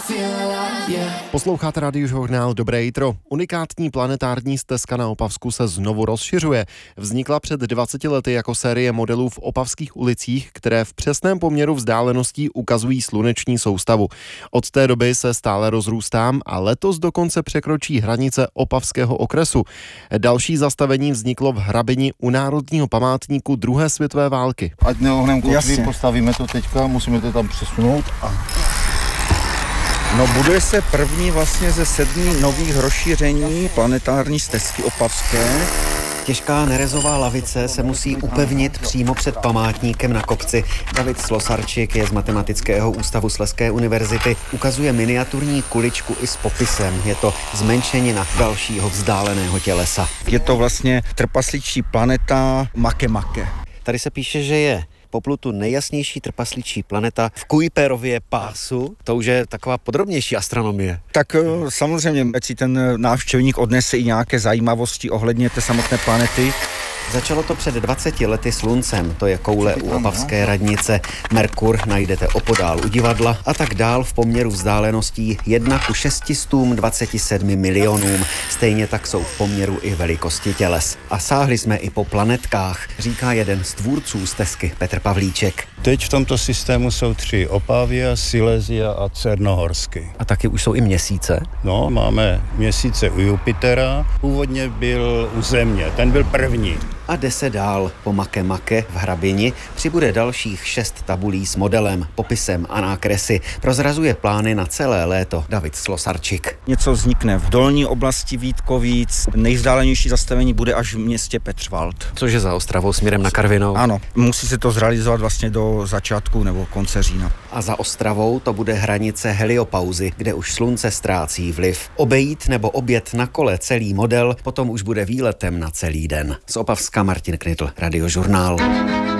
Posloucháte Radiožurnál Dobré jitro. Unikátní planetární stezka na Opavsku se znovu rozšiřuje. Vznikla před 20 lety jako série modelů v opavských ulicích, které v přesném poměru vzdáleností ukazují sluneční soustavu. Od té doby se stále rozrůstá a letos dokonce překročí hranice opavského okresu. Další zastavení vzniklo v Hrabini u Národního památníku druhé světové války. Ať neohneme kotví, postavíme to teďka, musíme to tam přesunout. No, buduje se první vlastně ze 7 nových rozšíření planetární stezky opavské. Těžká nerezová lavice se musí upevnit přímo před památníkem na kopci. David Slosarčík je z Matematického ústavu Slezské univerzity. Ukazuje miniaturní kuličku i s popisem. Je to zmenšenina dalšího vzdáleného tělesa. Je to vlastně trpasličí planeta Makemake. Tady se píše, že je po Plutu nejjasnější trpasličí planeta v Kuiperově pásu. To už je taková podrobnější astronomie. Tak samozřejmě, ať si ten návštěvník odnese i nějaké zajímavosti ohledně té samotné planety. Začalo to před 20 lety sluncem, to je koule u opavské radnice. Merkur najdete opodál u divadla a tak dál v poměru vzdáleností 1:627 milionům. Stejně tak jsou v poměru i velikosti těles. A sáhli jsme i po planetkách, říká jeden z tvůrců stezky Petr Pavlíček. Teď v tomto systému jsou 3: Opavia, Silesia a Černohorsky. A taky už jsou i měsíce? No, máme měsíce u Jupitera, původně byl u Země, ten byl první. A jde se dál. Po Makemake v Hrabini přibude dalších 6 tabulí s modelem, popisem a nákresy. Prozrazuje plány na celé léto David Slosarčík. Něco vznikne v dolní oblasti Vítkovíc, nejvzdálenější zastavení bude až v městě Petřvald. Což je za Ostravou směrem na Karvinou. Ano, musí se to zrealizovat vlastně do začátku nebo konce října. A za Ostravou to bude hranice heliopauzy, kde už slunce ztrácí vliv. Obejít nebo objet na kole celý model potom už bude výletem na celý den. Z Opavska Martin Knitl, Radiožurnál.